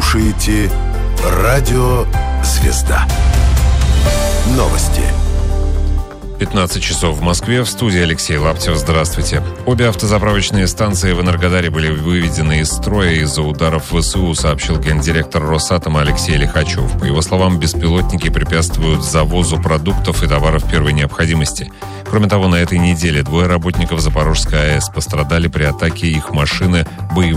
слушаете Радио «Звезда». Новости. 15 часов в Москве. В студии Алексей Лаптев. Здравствуйте. Обе автозаправочные станции в Энергодаре были выведены из строя из-за ударов ВСУ, сообщил гендиректор Росатома Алексей Лихачев. По его словам, беспилотники препятствуют завозу продуктов и товаров первой необходимости. Кроме того, на этой неделе 2 работников Запорожской АЭС пострадали при атаке их машины боевым